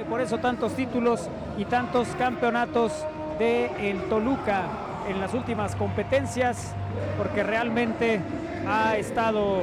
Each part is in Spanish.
por eso tantos títulos y tantos campeonatos del Toluca en las últimas competencias, porque realmente ha estado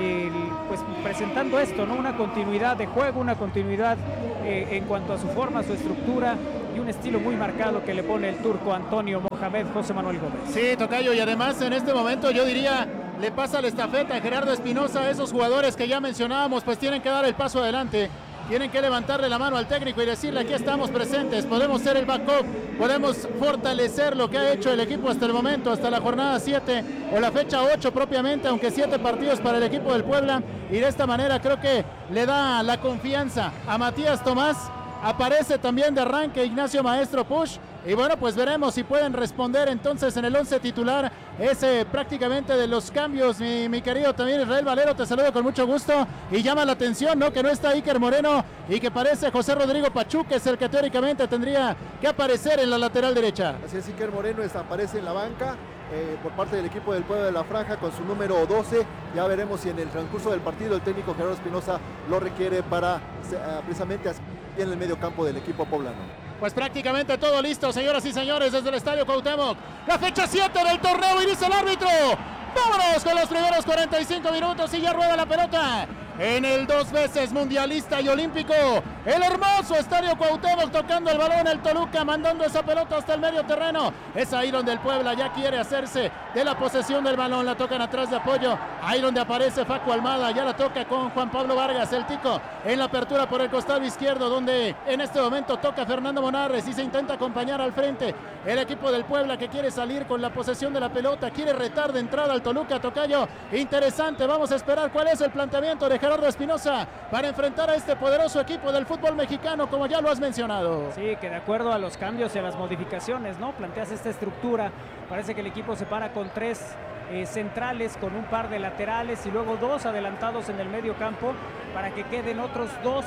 pues presentando esto, ¿no? Una continuidad de juego, una continuidad en cuanto a su forma, su estructura y un estilo muy marcado que le pone el turco Antonio Mohamed José Manuel Gómez. Sí, tocayo, y además en este momento yo diría, le pasa la estafeta a Gerardo Espinoza. Esos jugadores que ya mencionábamos pues tienen que dar el paso adelante, tienen que levantarle la mano al técnico y decirle: aquí estamos presentes, podemos ser el backup, podemos fortalecer lo que ha hecho el equipo hasta el momento, hasta la jornada 7 o la fecha 8 propiamente, aunque 7 partidos para el equipo del Puebla, y de esta manera creo que le da la confianza a Matías Tomás. Aparece también de arranque Ignacio Maestro Push, y bueno, pues veremos si pueden responder entonces en el 11 titular. Ese prácticamente de los cambios, mi querido también Israel Valero, te saludo con mucho gusto, y llama la atención, ¿no?, que no está Iker Moreno y que parece José Rodrigo Pachú, que es el que teóricamente tendría que aparecer en la lateral derecha. Así es, Iker Moreno aparece en la banca por parte del equipo del Puebla de la Franja con su número 12. Ya veremos si en el transcurso del partido el técnico Gerardo Espinoza lo requiere para precisamente en el medio campo del equipo poblano. Pues prácticamente todo listo, señoras y señores, desde el Estadio Cuauhtémoc. La fecha 7 del torneo, y dice el árbitro: vámonos con los primeros 45 minutos, y ya rueda la pelota en el 2 veces mundialista y olímpico, el hermoso Estadio Cuauhtémoc, tocando el balón el Toluca, mandando esa pelota hasta el medio terreno. Es ahí donde el Puebla ya quiere hacerse de la posesión del balón, la tocan atrás de apoyo, ahí donde aparece Facu Almada, ya la toca con Juan Pablo Vargas, el Tico, en la apertura por el costado izquierdo, donde en este momento toca Fernando Monarres y se intenta acompañar al frente el equipo del Puebla, que quiere salir con la posesión de la pelota, quiere retar de entrada al Toluca. Tocayo, interesante, vamos a esperar cuál es el planteamiento de Gerardo Espinoza para enfrentar a este poderoso equipo del fútbol mexicano, como ya lo has mencionado. Sí, que de acuerdo a los cambios y a las modificaciones, ¿no?, planteas esta estructura. Parece que el equipo se para con 3 centrales, con un par de laterales y luego 2 adelantados en el medio campo, para que queden otros 2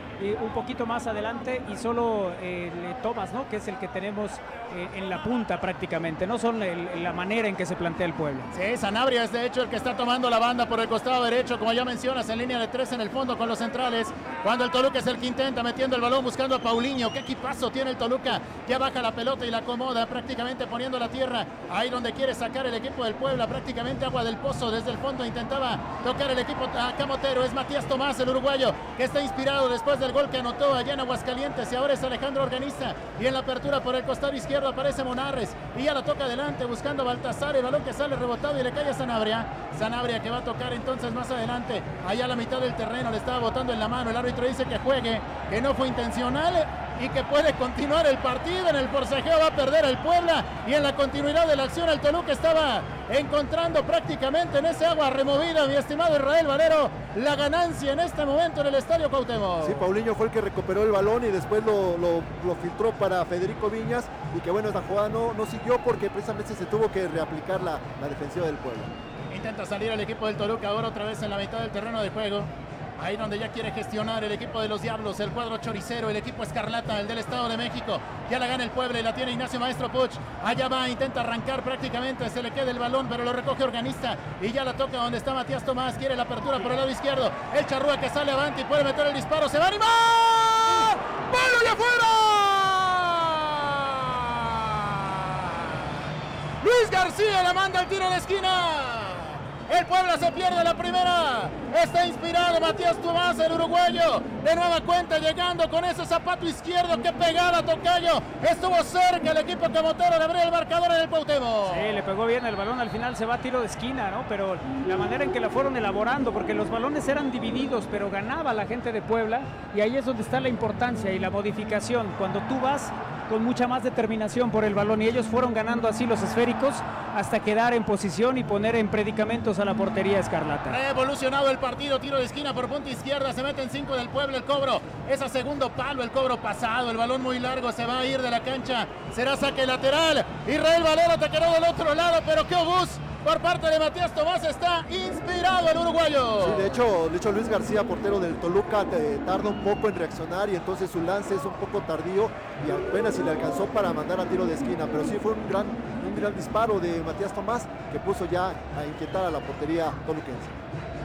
un poquito más adelante, y solo Tomás, ¿no?, que es el que tenemos en la punta prácticamente. No son la manera en que se plantea el Puebla. Sí, Sanabria es de hecho el que está tomando la banda por el costado derecho, como ya mencionas, en línea de 3 en el fondo con los centrales, cuando el Toluca es el que intenta, metiendo el balón, buscando a Paulinho. Qué equipazo tiene el Toluca, ya baja la pelota y la acomoda, prácticamente poniendo la tierra ahí donde quiere sacar el equipo del Puebla, prácticamente agua del pozo desde el fondo. Intentaba tocar el equipo camotero, es Matías Tomás, el uruguayo, que está inspirado después del gol que anotó allá en Aguascalientes, y ahora es Alejandro Organista, y en la apertura por el costado izquierdo aparece Monarres, y ya la toca adelante buscando a Baltasar, el balón que sale rebotado y le cae a Sanabria, que va a tocar entonces más adelante, allá a la mitad del terreno, le estaba botando en la mano, el árbitro dice que juegue, que no fue intencional y que puede continuar el partido. En el forcejeo va a perder el Puebla, y en la continuidad de la acción el Toluca estaba encontrando prácticamente en ese agua removida, mi estimado Israel Valero, la ganancia en este momento en el Estadio Cuauhtémoc. Sí, Paulinho fue el que recuperó el balón y después lo filtró para Federico Viñas, y que bueno, esta jugada no siguió porque precisamente se tuvo que reaplicar la defensiva del Puebla. Intenta salir el equipo del Toluca ahora otra vez en la mitad del terreno de juego, ahí donde ya quiere gestionar el equipo de los Diablos, el cuadro choricero, el equipo escarlata, el del Estado de México. Ya la gana el Puebla y la tiene Ignacio Maestro Puch. Allá va, intenta arrancar prácticamente, se le queda el balón, pero lo recoge Organista y ya la toca donde está Matías Tomás. Quiere la apertura por el lado izquierdo. El Charrúa que sale avante y puede meter el disparo. ¡Se va a animar! ¡Palo y afuera! Luis García la manda al tiro de esquina. El Puebla se pierde la primera. Está inspirado Matías Tomás, el uruguayo. De nueva cuenta llegando con ese zapato izquierdo. ¡Qué pegada, tocayo! Estuvo cerca el equipo camotero de abrir el marcador en el Cuauhtémoc. Sí, le pegó bien el balón. Al final se va a tiro de esquina, ¿no? Pero la manera en que la fueron elaborando, porque los balones eran divididos, pero ganaba la gente de Puebla. Y ahí es donde está la importancia y la modificación. Cuando tú vas con mucha más determinación por el balón, y ellos fueron ganando así los esféricos hasta quedar en posición y poner en predicamentos a la portería escarlata. Revolucionado el partido, tiro de esquina por punta izquierda, se mete en 5 del Puebla, el cobro es a segundo palo, el cobro pasado, el balón muy largo, se va a ir de la cancha, será saque lateral. Israel Valero te quedó del otro lado, pero qué obús por parte de Matías Tomás, está inspirado el uruguayo. Sí, de hecho Luis García, portero del Toluca, tarda un poco en reaccionar, y entonces su lance es un poco tardío y apenas si le alcanzó para mandar a tiro de esquina, pero sí fue un gran disparo de Matías Tomás que puso ya a inquietar a la portería toluquense.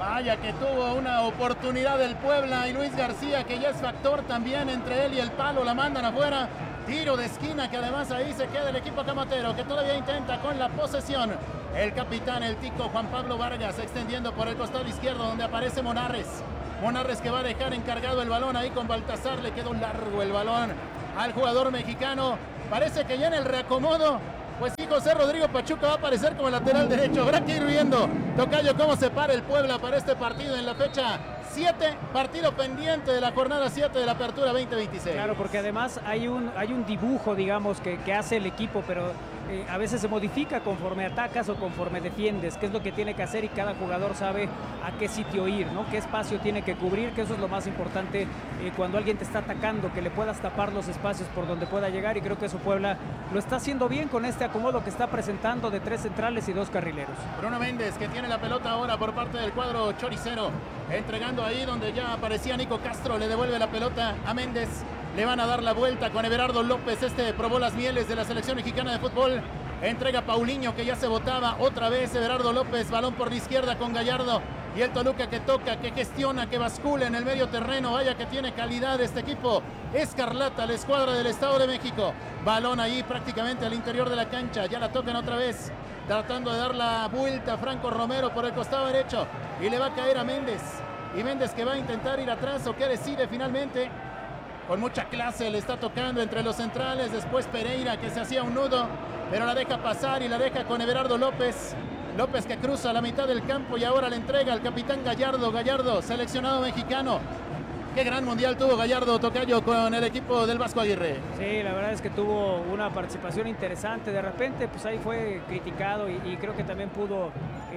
Vaya que tuvo una oportunidad del Puebla y Luis García, que ya es factor también entre él y el palo, la mandan afuera. Tiro de esquina que además ahí se queda el equipo camotero, que todavía intenta con la posesión. El capitán, el tico Juan Pablo Vargas, extendiendo por el costado izquierdo donde aparece Monarres. Monarres que va a dejar encargado el balón ahí con Baltasar, le quedó largo el balón al jugador mexicano. Parece que ya en el reacomodo, pues sí, José Rodrigo Pachuca va a aparecer como lateral derecho. Habrá que ir viendo, tocayo, cómo se para el Puebla para este partido en la fecha 7, partido pendiente de la jornada 7 de la Apertura 2026. Claro, porque además hay un dibujo, digamos, que hace el equipo, pero a veces se modifica conforme atacas o conforme defiendes, qué es lo que tiene que hacer y cada jugador sabe a qué sitio ir, ¿no? Qué espacio tiene que cubrir, que eso es lo más importante cuando alguien te está atacando, que le puedas tapar los espacios por donde pueda llegar, y creo que eso Puebla lo está haciendo bien con este acomodo que está presentando de 3 centrales y 2 carrileros. Bruno Méndez, que tiene la pelota ahora por parte del cuadro choricero, entregando ahí donde ya aparecía Nico Castro, le devuelve la pelota a Méndez. Le van a dar la vuelta con Everardo López, probó las mieles de la selección mexicana de fútbol. Entrega Paulinho, que ya se botaba otra vez. Everardo López, balón por la izquierda con Gallardo. Y el Toluca que toca, que gestiona, que bascula en el medio terreno. Vaya que tiene calidad este equipo. Escarlata, la escuadra del Estado de México. Balón ahí prácticamente al interior de la cancha. Ya la tocan otra vez. Tratando de dar la vuelta a Franco Romero por el costado derecho. Y le va a caer a Méndez. Y Méndez que va a intentar ir atrás, o que decide finalmente. Con mucha clase le está tocando entre los centrales. Después Pereira, que se hacía un nudo, pero la deja pasar y la deja con Everardo López. López que cruza la mitad del campo y ahora le entrega al capitán Gallardo. Gallardo, seleccionado mexicano. Qué gran mundial tuvo Gallardo, tocayo, con el equipo del Vasco Aguirre. Sí, la verdad es que tuvo una participación interesante. De repente, pues ahí fue criticado y creo que también pudo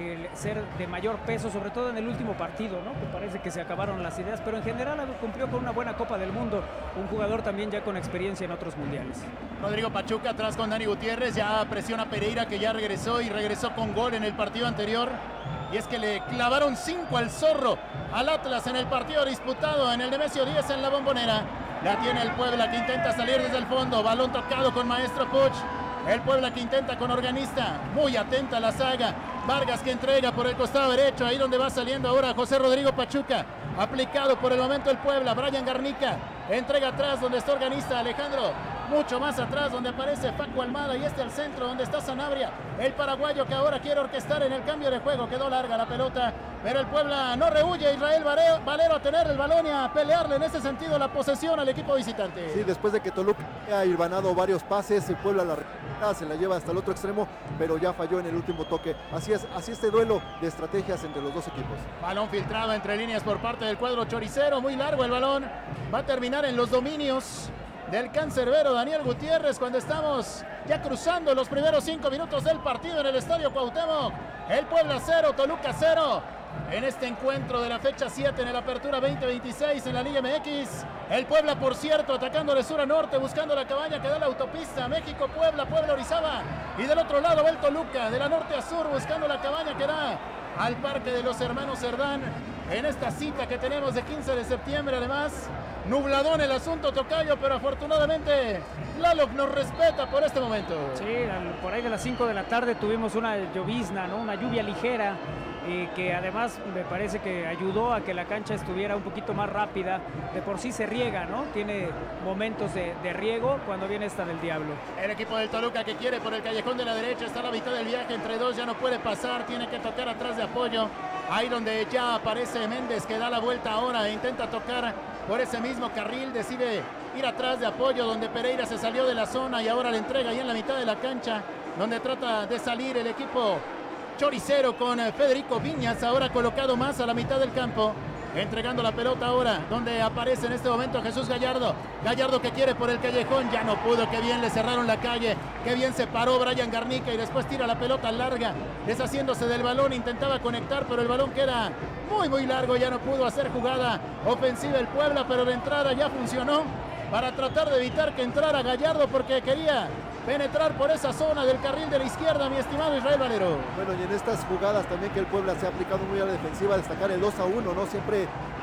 ser de mayor peso, sobre todo en el último partido, ¿no? Que parece que se acabaron las ideas, pero en general cumplió con una buena Copa del Mundo. Un jugador también ya con experiencia en otros mundiales. Rodrigo Pachuca atrás con Dani Gutiérrez, ya presiona a Pereira, que ya regresó y regresó con gol en el partido anterior. Y es que le clavaron 5 al Zorro, al Atlas, en el partido disputado en el Nemesio 10 en la Bombonera. La tiene el Puebla, que intenta salir desde el fondo. Balón tocado con Maestro Puch. El Puebla que intenta con Organista. Muy atenta la saga. Vargas que entrega por el costado derecho. Ahí donde va saliendo ahora José Rodrigo Pachuca. Aplicado por el momento el Puebla. Brian Garnica entrega atrás donde está Organista. Alejandro mucho más atrás donde aparece Paco Almada, y al centro donde está Sanabria, el paraguayo que ahora quiere orquestar en el cambio de juego. Quedó larga la pelota, pero el Puebla no rehuye. Israel Valero a tener el balón y a pelearle en ese sentido la posesión al equipo visitante. Sí, después de que Toluca ha hilvanado varios pases, el Puebla se la lleva hasta el otro extremo, pero ya falló en el último toque. Así es este duelo de estrategias entre los dos equipos. Balón filtrado entre líneas por parte del cuadro choricero, muy largo el balón, va a terminar en los dominios del cancerbero Daniel Gutiérrez cuando estamos ya cruzando los primeros 5 minutos del partido en el Estadio Cuauhtémoc. El Puebla 0, Toluca 0. En este encuentro de la fecha 7 en la Apertura 2026 en la Liga MX. El Puebla, por cierto, atacando de sur a norte, buscando la cabaña que da la autopista México-Puebla, Puebla-Orizaba. Y del otro lado va el Toluca, de la norte a sur, buscando la cabaña que da al Parque de los Hermanos Cerdán. En esta cita que tenemos de 15 de septiembre, además, nubladón el asunto, tocayo, pero afortunadamente Tlaloc nos respeta por este momento. Sí, por ahí de las 5 de la tarde tuvimos una llovizna, ¿no? Una lluvia ligera, que además me parece que ayudó a que la cancha estuviera un poquito más rápida. De por sí se riega, ¿no? Tiene momentos de riego cuando viene esta del Diablo. El equipo del Toluca que quiere por el callejón de la derecha, está a la mitad del viaje entre dos, ya no puede pasar, tiene que tocar atrás de apoyo. Ahí donde ya aparece Méndez, que da la vuelta ahora e intenta tocar por ese mismo carril, decide ir atrás de apoyo donde Pereira se salió de la zona y ahora le entrega ahí en la mitad de la cancha, donde trata de salir el equipo choricero con Federico Viñas, ahora colocado más a la mitad del campo, entregando la pelota ahora, donde aparece en este momento Jesús Gallardo. Gallardo que quiere por el callejón, ya no pudo, qué bien le cerraron la calle, qué bien se paró Brian Garnica y después tira la pelota larga, deshaciéndose del balón, intentaba conectar, pero el balón queda muy largo, ya no pudo hacer jugada ofensiva el Puebla, pero la entrada ya funcionó para tratar de evitar que entrara Gallardo, porque quería penetrar por esa zona del carril de la izquierda, mi estimado Israel Valero. Bueno, y en estas jugadas también que el Puebla se ha aplicado muy a la defensiva, destacar el 2-1, ¿no? Siempre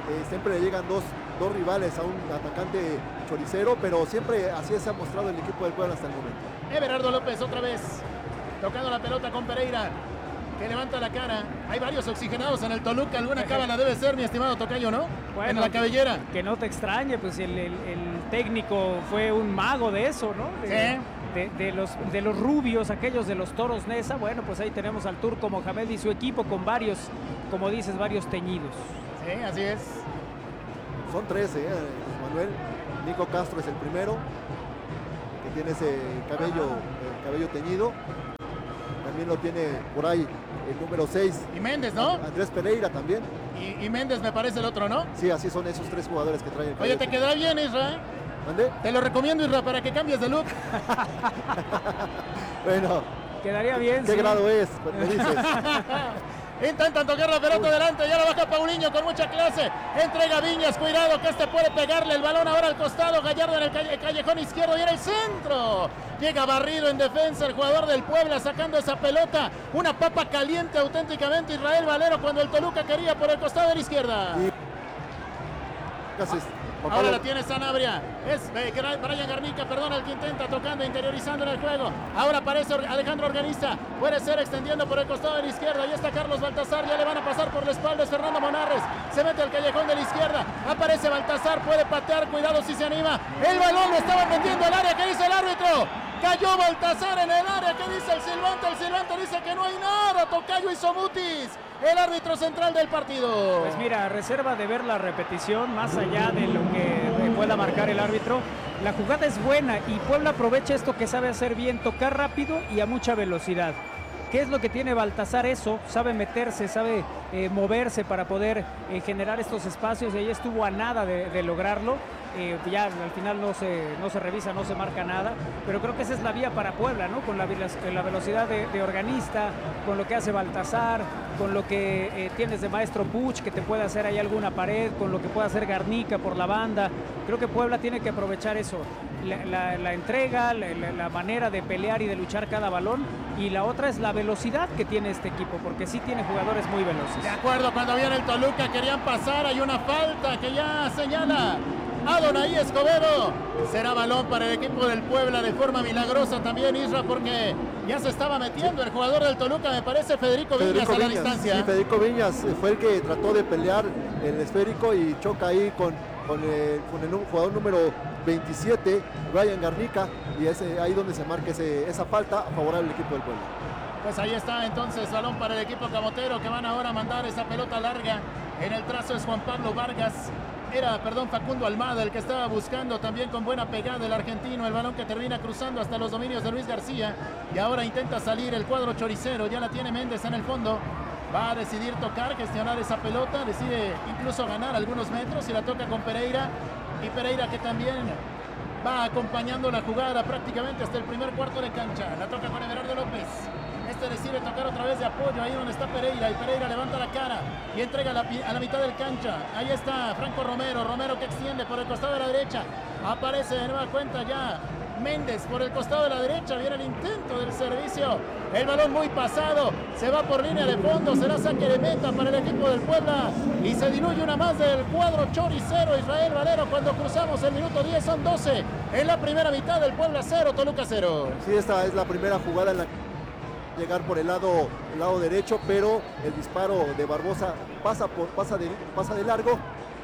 le llegan dos rivales a un atacante choricero, pero siempre así se ha mostrado el equipo del Puebla hasta el momento. Everardo López otra vez, tocando la pelota con Pereira. que levanta la cara. Hay varios oxigenados en el Toluca. Alguna cábala debe ser, mi estimado tocayo, ¿no? Bueno, en la cabellera. Que no te extrañe, pues el técnico fue un mago de eso, ¿no? De los rubios, aquellos de los Toros Neza. Bueno, pues ahí tenemos al Turco Mohamed y su equipo con varios, como dices, varios teñidos. Sí, así es. Son 13, Manuel. Nico Castro es el primero, que tiene ese cabello teñido. También lo tiene por ahí el número 6. Y Méndez, ¿no? Andrés Pereira también. Y Méndez me parece el otro, ¿no? Sí, así son esos 3 jugadores que traen el cabello. Oye, te quedará bien, Isra. ¿Dónde? Te lo recomiendo, Isra, para que cambies de look. Bueno. Quedaría bien. ¿Qué grado es? Me dices. Intentan tocar la pelota adelante, ya la baja Paulinho con mucha clase, entrega Viñas, cuidado que este puede pegarle el balón ahora al costado, Gallardo en el callejón izquierdo y en el centro, llega barrido en defensa el jugador del Puebla sacando esa pelota, una papa caliente auténticamente Israel Valero cuando el Toluca quería por el costado de la izquierda. Ahora la tiene Sanabria, es Brian Garnica, perdona, el que intenta tocando, interiorizando en el juego. Ahora aparece Alejandro Organista, puede ser extendiendo por el costado de la izquierda. Ahí está Carlos Baltazar, ya le van a pasar por la espalda, es Fernando Monarres, se mete al callejón de la izquierda, aparece Baltazar, puede patear, cuidado si se anima. El balón lo estaban metiendo al área, ¿qué dice el árbitro? Cayó Baltazar en el área, ¿qué dice el silbante dice que no hay nada, tocayo y Somutis, el árbitro central del partido. Pues mira, reserva de ver la repetición, más allá de lo que pueda marcar el árbitro. La jugada es buena y Puebla aprovecha esto que sabe hacer bien, tocar rápido y a mucha velocidad. ¿Qué es lo que tiene Baltazar? Eso, sabe meterse, sabe moverse para poder generar estos espacios y ahí estuvo a nada de lograrlo. Ya al final no se revisa, no se marca nada, pero creo que esa es la vía para Puebla, ¿no? Con la velocidad de Organista, con lo que hace Baltazar, con lo que tienes de Maestro Puch, que te puede hacer ahí alguna pared, con lo que puede hacer Garnica por la banda. Creo que Puebla tiene que aprovechar eso, la entrega, la manera de pelear y de luchar cada balón, y la otra es la velocidad que tiene este equipo, porque sí tiene jugadores muy veloces. De acuerdo, cuando viene el Toluca querían pasar, hay una falta que ya señala Adonai Escobedo. Será balón para el equipo del Puebla de forma milagrosa también, Isra, porque ya se estaba metiendo el jugador del Toluca, me parece Federico Viñas a la distancia. Sí, Federico Viñas fue el que trató de pelear el esférico y choca ahí con el jugador número 27, Brian Garnica, y es ahí donde se marca esa falta favorable al equipo del Puebla. Pues ahí está entonces balón para el equipo camotero, que van ahora a mandar esa pelota larga. En el trazo es Juan Pablo Vargas. Facundo Almada el que estaba buscando también con buena pegada el argentino, el balón que termina cruzando hasta los dominios de Luis García y ahora intenta salir el cuadro choricero, ya la tiene Méndez en el fondo, va a decidir tocar, gestionar esa pelota, decide incluso ganar algunos metros y la toca con Pereira, y Pereira que también va acompañando la jugada prácticamente hasta el primer cuarto de cancha, la toca con Everardo López. Este decide tocar otra vez de apoyo, ahí donde está Pereira, y Pereira levanta la cara y entrega a la mitad del cancha. Ahí está Franco Romero que extiende por el costado de la derecha, aparece de nueva cuenta ya Méndez por el costado de la derecha, viene el intento del servicio, el balón muy pasado, se va por línea de fondo, será saque de meta para el equipo del Puebla y se diluye una más del cuadro choricero. Israel Valero, cuando cruzamos el minuto 10, son 12 en la primera mitad, del Puebla 0, Toluca 0. Sí, esta es la primera jugada en la llegar por el lado derecho, pero el disparo de Barbosa pasa de largo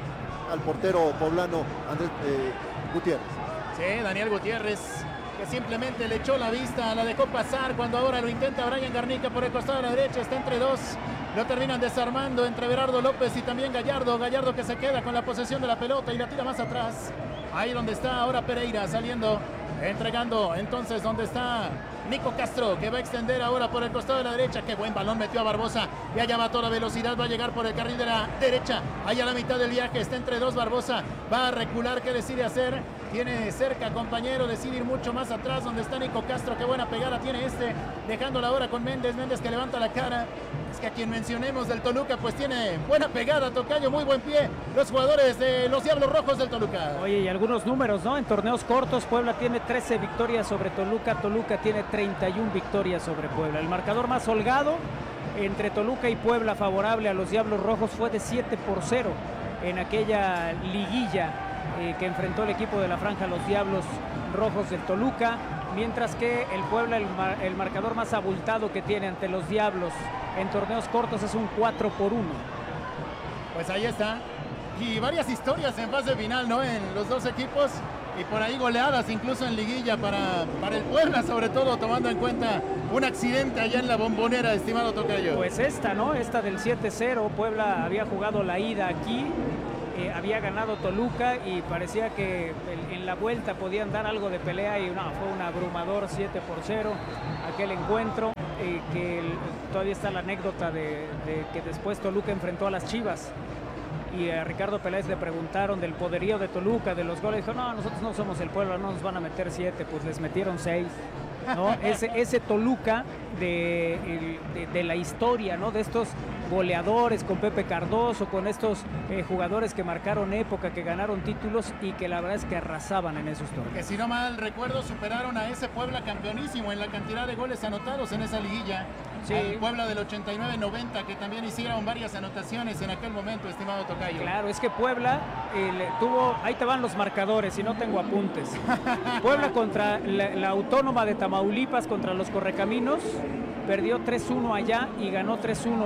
al portero poblano Andrés Gutiérrez. Sí, Daniel Gutiérrez, que simplemente le echó la vista, la dejó pasar cuando ahora lo intenta Brian Garnica por el costado de la derecha, está entre dos, lo terminan desarmando entre Everardo López y también Gallardo que se queda con la posesión de la pelota y la tira más atrás, ahí donde está ahora Pereira saliendo, entregando entonces donde está Nico Castro, que va a extender ahora por el costado de la derecha. Qué buen balón metió a Barbosa, y allá va a toda velocidad, va a llegar por el carril de la derecha, ahí a la mitad del viaje, está entre dos Barbosa, va a recular, ¿qué decide hacer? Tiene cerca compañero, decide ir mucho más atrás donde está Nico Castro, qué buena pegada tiene dejándola ahora con Méndez que levanta la cara. Es que a quien mencionemos del Toluca pues tiene buena pegada, tocayo, muy buen pie, los jugadores de los Diablos Rojos del Toluca. Oye, y algunos números, ¿no? En torneos cortos, Puebla tiene 13 victorias sobre Toluca tiene 31 victorias sobre Puebla. El marcador más holgado entre Toluca y Puebla favorable a los Diablos Rojos fue de 7-0 en aquella liguilla que enfrentó el equipo de la Franja, los Diablos Rojos del Toluca. mientras que el Puebla, el marcador más abultado que tiene ante los Diablos en torneos cortos es un 4-1. Pues ahí está. Y varias historias en fase final, ¿no? En los dos equipos. Y por ahí goleadas incluso en liguilla para el Puebla, sobre todo tomando en cuenta un accidente allá en la Bombonera, estimado tocayo. Pues esta, ¿no? Esta del 7-0, Puebla había jugado la ida aquí, había ganado Toluca y parecía que en la vuelta podían dar algo de pelea y no, fue un abrumador 7-0 aquel encuentro, todavía está la anécdota de que después Toluca enfrentó a las Chivas. Y a Ricardo Peláez le preguntaron del poderío de Toluca, de los goles. Dijo, no, nosotros no somos el Puebla, no nos van a meter 7, pues les metieron 6. ¿No? Ese Toluca de la historia, ¿no? De estos goleadores con Pepe Cardoso, con estos jugadores que marcaron época, que ganaron títulos y que la verdad es que arrasaban en esos torneos. Que si no mal recuerdo, superaron a ese Puebla campeonísimo en la cantidad de goles anotados en esa liguilla. Sí. Al Puebla del 89-90, que también hicieron varias anotaciones en aquel momento, estimado tocayo. Claro, es que Puebla tuvo, ahí te van los marcadores, y no tengo apuntes. Puebla contra la Autónoma de Tamaulipas, contra los Correcaminos, perdió 3-1 allá y ganó 3-1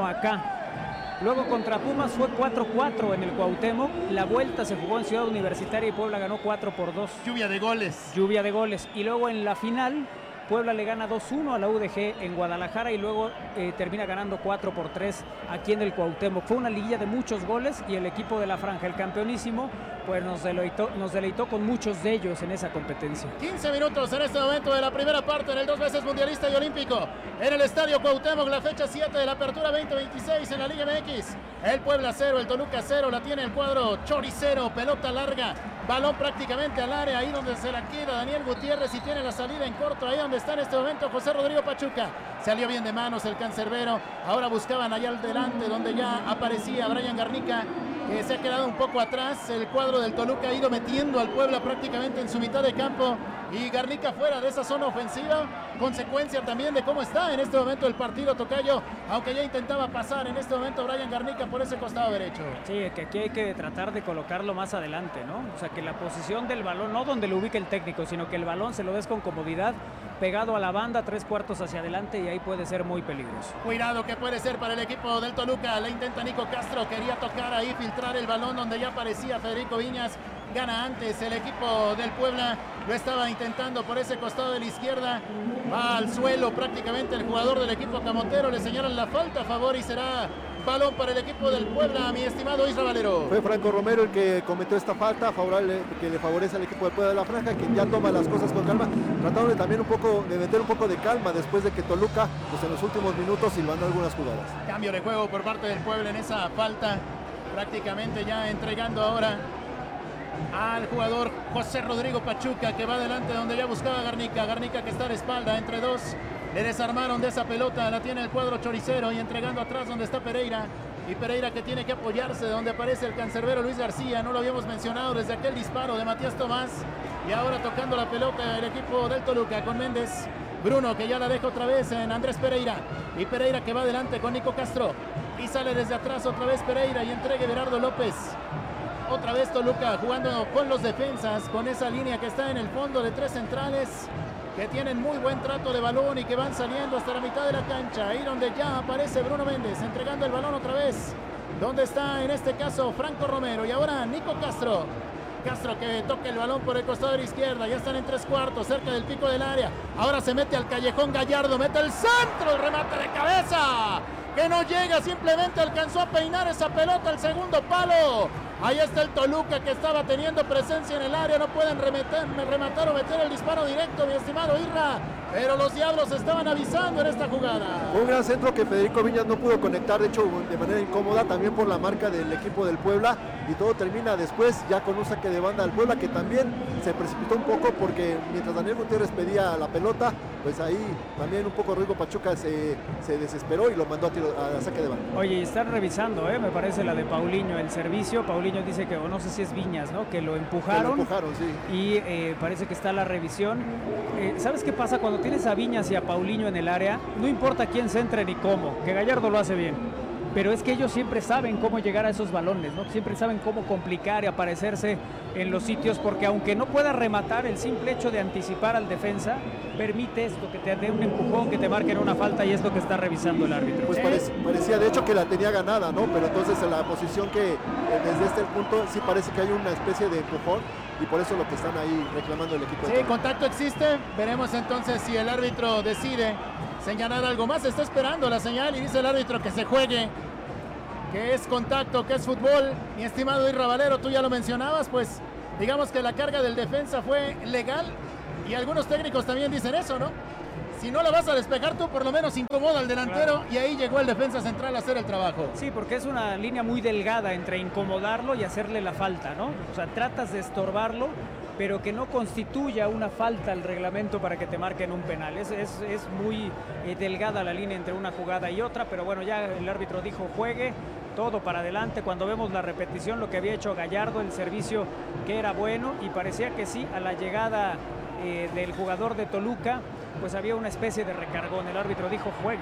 acá. Luego contra Pumas fue 4-4 en el Cuauhtémoc. La vuelta se jugó en Ciudad Universitaria y Puebla ganó 4-2. Lluvia de goles. Lluvia de goles. Y luego en la final, Puebla le gana 2-1 a la UDG en Guadalajara y luego termina ganando 4-3 aquí en el Cuauhtémoc. Fue una liguilla de muchos goles y el equipo de la Franja, el campeonísimo, pues nos deleitó con muchos de ellos en esa competencia. 15 minutos en este momento de la primera parte en el 2 veces mundialista y olímpico en el Estadio Cuauhtémoc, la fecha 7 de la apertura 2026 en la Liga MX. El Puebla 0, el Toluca 0, la tiene el cuadro choricero, pelota larga, balón prácticamente al área, ahí donde se la queda Daniel Gutiérrez y tiene la salida en corto, ahí donde está en este momento José Rodrigo Pachuca. Salió bien de manos el cancerbero, ahora buscaban allá al delante donde ya aparecía Brian Garnica, que se ha quedado un poco atrás. El cuadro del Toluca ha ido metiendo al Puebla prácticamente en su mitad de campo y Garnica fuera de esa zona ofensiva, consecuencia también de cómo está en este momento el partido, tocayo, aunque ya intentaba pasar en este momento Brian Garnica por ese costado derecho. Sí, que aquí hay que tratar de colocarlo más adelante, ¿no? O sea, que la posición del balón, no donde lo ubique el técnico, sino que el balón se lo des con comodidad, pegado a la banda, 3/4 hacia adelante y ahí puede ser muy peligroso. Cuidado que puede ser para el equipo del Toluca, le intenta Nico Castro, quería tocar ahí, filtrar el balón donde ya aparecía Federico Viñas. Gana antes el equipo del Puebla, lo estaba intentando por ese costado de la izquierda, va al suelo prácticamente el jugador del equipo camotero, le señalan la falta a favor y será balón para el equipo del Puebla, mi estimado Isra Valero. Fue Franco Romero el que cometió esta falta favorable, que le favorece al equipo del Puebla de la Franja, que ya toma las cosas con calma, tratando de también de meter un poco de calma después de que Toluca, pues en los últimos minutos silbando algunas jugadas. Cambio de juego por parte del Puebla en esa falta, prácticamente ya entregando ahora al jugador José Rodrigo Pachuca, que va adelante donde ya buscaba Garnica. Garnica que está de espalda entre dos, le desarmaron de esa pelota, la tiene el cuadro choricero y entregando atrás donde está Pereira. Y Pereira que tiene que apoyarse donde aparece el cancerbero Luis García, no lo habíamos mencionado desde aquel disparo de Matías Tomás. Y ahora tocando la pelota el equipo del Toluca con Méndez. Bruno que ya la deja otra vez en Andrés Pereira. Y Pereira que va adelante con Nico Castro. Y sale desde atrás otra vez Pereira y entrega Gerardo López. Otra vez Toluca jugando con los defensas, con esa línea que está en el fondo de tres centrales que tienen muy buen trato de balón y que van saliendo hasta la mitad de la cancha. Ahí donde ya aparece Bruno Méndez entregando el balón otra vez. Donde está en este caso Franco Romero y ahora Nico Castro. Castro que toca el balón por el costado de la izquierda. Ya están en 3/4 cerca del pico del área. Ahora se mete al callejón Gallardo, mete el centro, el remate de cabeza. Que no llega, simplemente alcanzó a peinar esa pelota al segundo palo. Ahí está el Toluca que estaba teniendo presencia en el área. No pueden rematar o meter el disparo directo, mi estimado Irra. Pero los Diablos estaban avisando en esta jugada. Un gran centro que Federico Viñas no pudo conectar, de hecho de manera incómoda, también por la marca del equipo del Puebla. Y todo termina después ya con un saque de banda del Puebla, que también se precipitó un poco porque mientras Daniel Gutiérrez pedía la pelota, pues ahí también un poco Rodrigo Pachuca se desesperó y lo mandó a saque de banda. Oye, están revisando, me parece la de Paulinho, el servicio. Paulinho dice que, o no sé si es Viñas, ¿no? Que lo empujaron. Que lo empujaron, sí. Y parece que está la revisión. ¿Sabes qué pasa? Cuando tienes a Viñas y a Paulinho en el área, no importa quién se entre ni cómo, que Gallardo lo hace bien. pero es que ellos siempre saben cómo llegar a esos balones, ¿no? Siempre saben cómo complicar y aparecerse en los sitios, porque aunque no pueda rematar, el simple hecho de anticipar al defensa permite esto, que te dé un empujón, que te marquen una falta, y es lo que está revisando el árbitro. Pues parecía de hecho que la tenía ganada, ¿no? Pero entonces en la posición que desde este punto sí parece que hay una especie de empujón, y por eso lo que están ahí reclamando el equipo. Sí, contacto existe. Veremos entonces si el árbitro decide señalar algo más. Está esperando la señal y dice el árbitro que se juegue, que es contacto, que es fútbol. Mi estimado Irra Valero, tú ya lo mencionabas, pues digamos que la carga del defensa fue legal, y algunos técnicos también dicen eso, ¿no? Si no la vas a despejar tú, por lo menos incomoda al delantero, claro. Y ahí llegó el defensa central a hacer el trabajo. Sí, porque es una línea muy delgada entre incomodarlo y hacerle la falta, ¿no? O sea, tratas de estorbarlo, pero que no constituya una falta al reglamento para que te marquen un penal. Es muy delgada la línea entre una jugada y otra, pero bueno, ya el árbitro dijo juegue, todo para adelante. Cuando vemos la repetición, lo que había hecho Gallardo, el servicio que era bueno, y parecía que sí, a la llegada del jugador de Toluca, pues había una especie de recargón. El árbitro dijo juegue.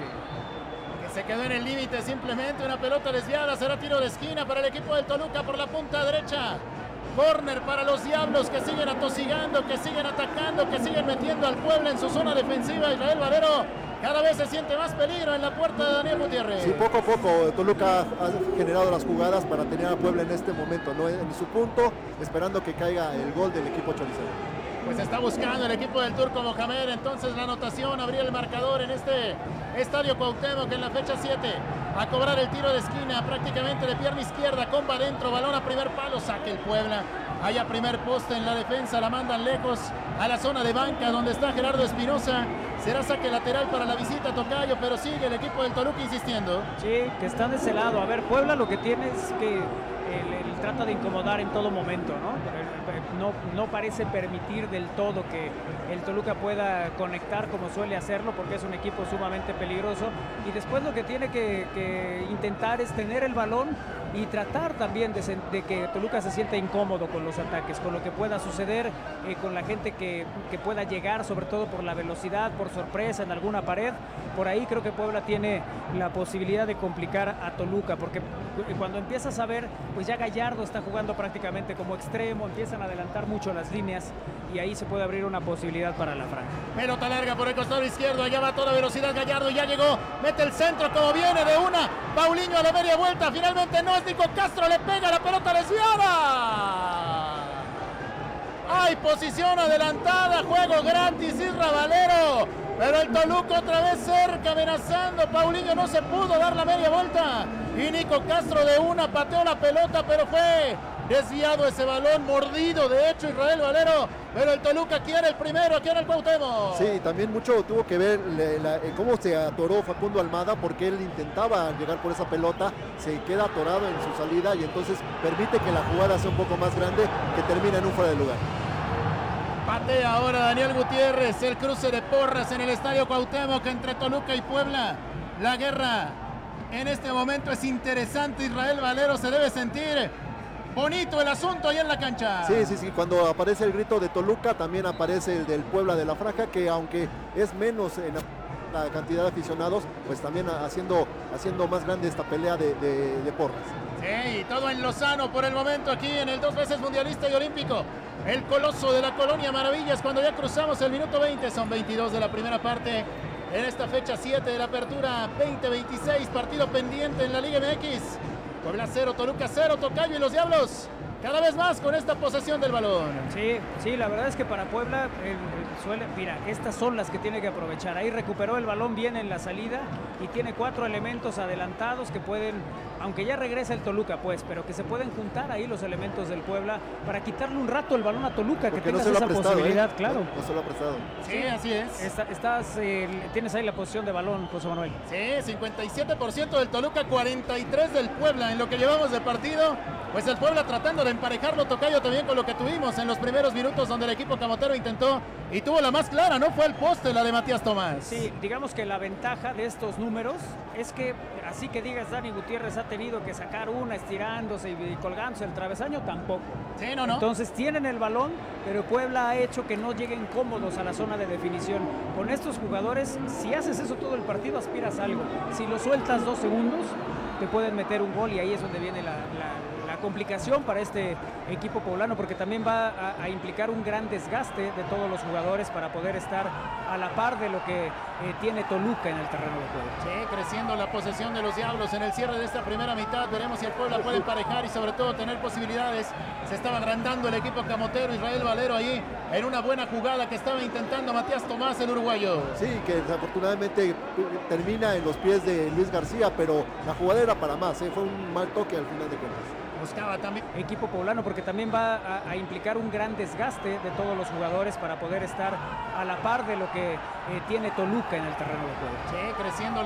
Que se quedó en el límite simplemente, una pelota desviada, será tiro de esquina para el equipo del Toluca por la punta derecha. Córner para los Diablos, que siguen atosigando, que siguen atacando, que siguen metiendo al Puebla en su zona defensiva. Israel Valero cada vez se siente más peligro en la puerta de Daniel Gutiérrez. Sí, poco a poco Toluca ha generado las jugadas para tener a Puebla en este momento, ¿no? En su punto, esperando que caiga el gol del equipo choricero. Pues está buscando el equipo del Turco Mohamed entonces la anotación, abrir el marcador en este Estadio Cuauhtémoc en la fecha 7. A cobrar el tiro de esquina prácticamente de pierna izquierda, comba adentro, balón a primer palo, saque el Puebla. Allá primer poste en la defensa, la mandan lejos a la zona de banca donde está Gerardo Espinosa. Será saque lateral para la visita, tocayo, pero sigue el equipo del Toluca insistiendo. Sí, que están de ese lado. A ver, Puebla lo que tiene es que él trata de incomodar en todo momento, ¿no? No parece permitir del todo que el Toluca pueda conectar como suele hacerlo, porque es un equipo sumamente peligroso, y después lo que tiene que intentar es tener el balón y tratar también de que Toluca se sienta incómodo con los ataques, con lo que pueda suceder, con la gente que pueda llegar, sobre todo por la velocidad, por sorpresa en alguna pared. Por ahí creo que Puebla tiene la posibilidad de complicar a Toluca, porque cuando empiezas a ver, pues ya Gallardo está jugando prácticamente como extremo, empiezan a adelantar mucho las líneas, y ahí se puede abrir una posibilidad para la franja. Pelota larga por el costado izquierdo, allá va a toda velocidad Gallardo, ya llegó, mete el centro como viene de una, Paulinho a la media vuelta, finalmente no es Nico Castro, le pega la pelota desviada. Hay posición adelantada, juego gratis, Isra Valero, pero el Toluca otra vez cerca, amenazando. Paulinho no se pudo dar la media vuelta y Nico Castro de una pateó la pelota, pero fue desviado ese balón, mordido de hecho Israel Valero, pero el Toluca quiere el primero aquí en el Cuauhtémoc. Sí, también mucho tuvo que ver cómo se atoró Facundo Almada, porque él intentaba llegar por esa pelota, se queda atorado en su salida y entonces permite que la jugada sea un poco más grande, que termina en un fuera de lugar. Patea ahora Daniel Gutiérrez, el cruce de porras en el Estadio Cuauhtémoc entre Toluca y Puebla. La guerra en este momento es interesante, Israel Valero, se debe sentir bonito el asunto ahí en la cancha. Sí, cuando aparece el grito de Toluca también aparece el del Puebla de la Franja, que aunque es menos en la cantidad de aficionados, pues también haciendo más grande esta pelea de porras. Sí, y todo en Lozano por el momento aquí en el 2 veces mundialista y olímpico, el Coloso de la Colonia Maravillas, cuando ya cruzamos el minuto 20, son 22 de la primera parte en esta fecha 7 de la apertura 2026, partido pendiente en la Liga MX. Puebla 0, Toluca 0, tocayo y los Diablos cada vez más con esta posesión del balón. Sí, la verdad es que para Puebla mira, estas son las que tiene que aprovechar. Ahí recuperó el balón bien en la salida y tiene 4 elementos adelantados que pueden, aunque ya regresa el Toluca, pues, pero que se pueden juntar ahí los elementos del Puebla para quitarle un rato el balón a Toluca, porque que tengas esa posibilidad, claro. No se lo ha prestado. Sí, así es. Tienes ahí la posición de balón, José Manuel. Sí, 57% del Toluca, 43% del Puebla en lo que llevamos de partido. Pues el Puebla tratando de emparejarlo, tocayo, también con lo que tuvimos en los primeros minutos, donde el equipo camotero intentó y tuvo la más clara, ¿no? Fue el poste, la de Matías Tomás. Sí, digamos que la ventaja de estos números es que, así que digas Dani Gutiérrez ha tenido que sacar una estirándose y colgándose el travesaño, tampoco. Sí, no. Entonces tienen el balón, pero Puebla ha hecho que no lleguen cómodos a la zona de definición. Con estos jugadores, si haces eso todo el partido, aspiras a algo. Si lo sueltas 2 segundos, te pueden meter un gol y ahí es donde viene la complicación para este equipo poblano, porque también va a implicar un gran desgaste de todos los jugadores para poder estar a la par de lo que tiene Toluca en el terreno de juego. Sí, creciendo la posesión de los Diablos en el cierre de esta primera mitad. Veremos si el Puebla puede emparejar y sobre todo tener posibilidades. Se estaba agrandando el equipo camotero. Israel Valero ahí en una buena jugada que estaba intentando Matías Tomás, el uruguayo. Sí, que desafortunadamente termina en los pies de Luis García, pero la jugada era para más, fue un mal toque al final de cuentas. Buscaba también Equipo poblano, porque también va a implicar un gran desgaste de todos los jugadores para poder estar a la par de lo que tiene Toluca en el terreno de juego. creciendo